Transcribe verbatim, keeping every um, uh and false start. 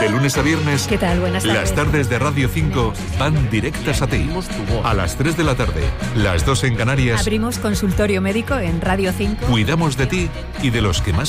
De lunes a viernes, ¿Qué tal? Buenas tardes. las tardes de Radio cinco van directas a ti. A las tres de la tarde, las dos en Canarias, Abrimos consultorio médico en Radio cinco. cuidamos de ti y de los que más